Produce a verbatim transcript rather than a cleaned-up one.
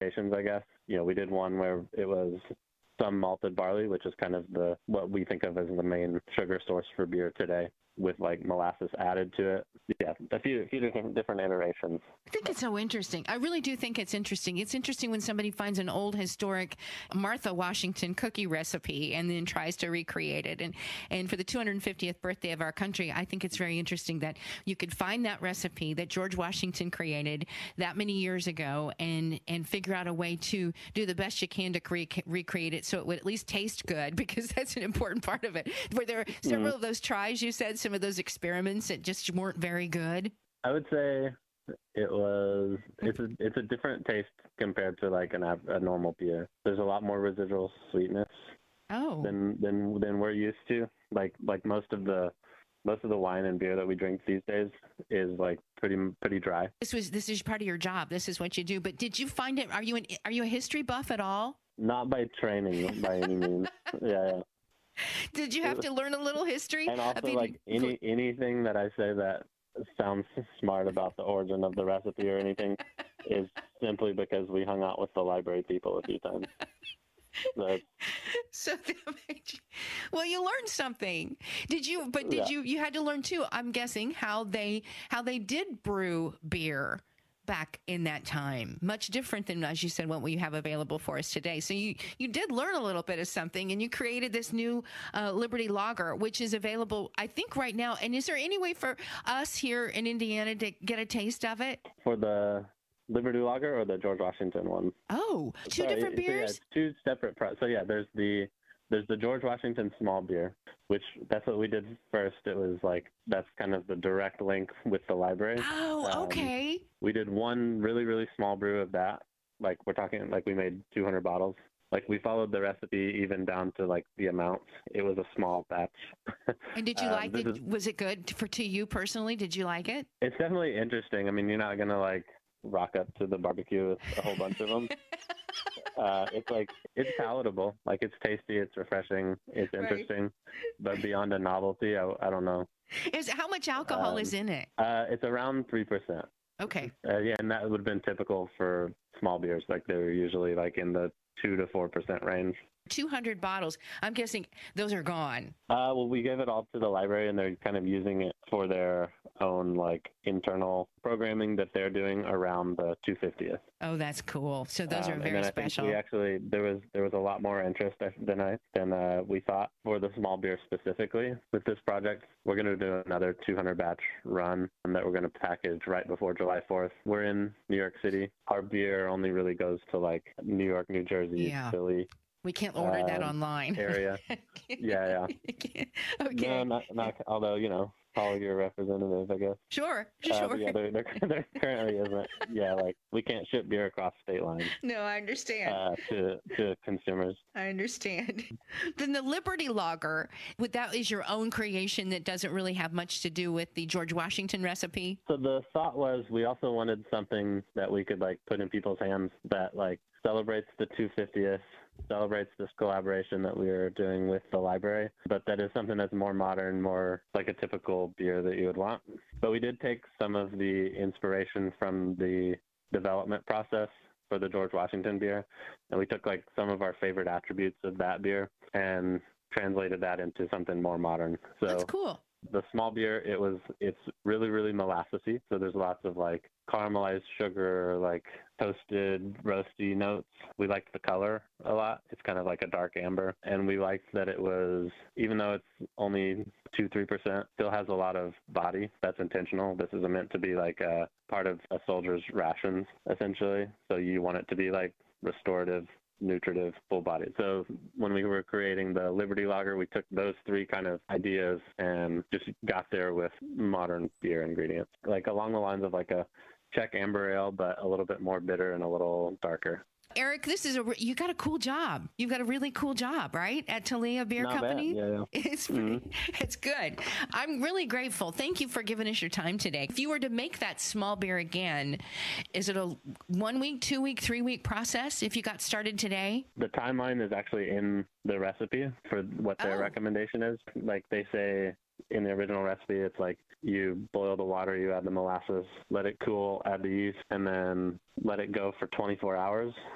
variations, I guess. You know, we did one where it was some malted barley, which is kind of the what we think of as the main sugar source for beer today, with like molasses added to it. Yeah, a few, a few different, different iterations. I think it's so interesting. I really do think it's interesting. It's interesting when somebody finds an old historic Martha Washington cookie recipe and then tries to recreate it. And and for the two hundred fiftieth birthday of our country, I think it's very interesting that you could find that recipe that George Washington created that many years ago and and figure out a way to do the best you can to cre- recreate it so it would at least taste good, because that's an important part of it. Were there several mm. of those tries you said, some of those experiments that just weren't very good? I would say it was, it's a, it's a different taste compared to like an, a normal beer. There's a lot more residual sweetness oh. than, than, than we're used to. Like, like most of the, most of the wine and beer that we drink these days is like pretty, pretty dry. This was, this is part of your job. This is what you do. But did you find it, are you an, are you a history buff at all? Not by training by any means. Yeah. yeah. Did you have to learn a little history? And also, like any anything that I say that sounds smart about the origin of the recipe or anything is simply because we hung out with the library people a few times. So, so that made you, well, you learned something. Did you? But did yeah. you? You had to learn too. I'm guessing how they how they did brew beer back in that time, much different than, as you said, what we have available for us today. So you, you did learn a little bit of something, and you created this new uh, Liberty Lager, which is available, I think, right now. And is there any way for us here in Indiana to get a taste of it? For the Liberty Lager or the George Washington one? Oh, two Sorry, different beers? So yeah, two separate. Pro- so yeah, there's the There's the George Washington small beer, which that's what we did first. It was like, that's kind of the direct link with the library. Oh, okay. Um, we did one really, really small brew of that. Like we're talking, like we made two hundred bottles. Like we followed the recipe even down to like the amounts. It was a small batch. And did you um, like it? Is, was it good for to you personally? Did you like it? It's definitely interesting. I mean, you're not going to like rock up to the barbecue with a whole bunch of them. Uh, it's like, it's palatable. Like it's tasty, it's refreshing, it's interesting, right. But beyond a novelty, I, I don't know. Is how much alcohol um, is in it? Uh, it's around three percent. Okay. Uh, yeah, and that would have been typical for small beers. Like they were usually like in the two to four percent range. two hundred bottles. I'm guessing those are gone. Uh, well, we gave it all to the library, and they're kind of using it for their own like internal programming that they're doing around the two hundred fiftieth. Oh, that's cool. So those um, are very and then special. I think we actually there was there was a lot more interest than I than uh, we thought for the small beer specifically with this project. We're going to do another two hundred batch run that we're going to package right before July fourth. We're in New York City. Our beer only really goes to like New York, New Jersey, yeah. Philly. We can't order um, that online. Area. yeah, yeah. Okay. No, not, not, although, you know, call your representative, I guess. Sure, uh, sure. Yeah, there, there, there currently isn't. Yeah, like, we can't ship beer across state lines. No, I understand. Uh, to, to consumers. I understand. Then the Liberty Lager, with that is your own creation that doesn't really have much to do with the George Washington recipe? So the thought was we also wanted something that we could, like, put in people's hands that, like, celebrates the two hundred fiftieth, celebrates this collaboration that we are doing with the library, but that is something that's more modern, more like a typical beer that you would want. But we did take some of the inspiration from the development process for the George Washington beer, and we took like some of our favorite attributes of that beer and translated that into something more modern. So that's cool. The small beer, it was, it's really, really molassesy. So there's lots of like caramelized sugar, like toasted, roasty notes. We liked the color a lot. It's kind of like a dark amber. And we liked that it was, even though it's only two, three percent, still has a lot of body. That's intentional. This is meant to be like a part of a soldier's rations, essentially. So you want it to be like restorative, nutritive, full bodied. So when we were creating the Liberty Lager, we took those three kind of ideas and just got there with modern beer ingredients, like along the lines of like a Czech amber ale, but a little bit more bitter and a little darker. Eric, this is a you got a cool job. You've got a really cool job, right? At Talia Beer Not Company. Bad. Yeah, yeah. It's mm-hmm. It's good. I'm really grateful. Thank you for giving us your time today. If you were to make that small beer again, is it a one week, two week, three week process if you got started today? The timeline is actually in the recipe for what their oh. recommendation is. Like they say in the original recipe, it's like you boil the water, you add the molasses, let it cool, add the yeast, and then let it go for twenty-four hours.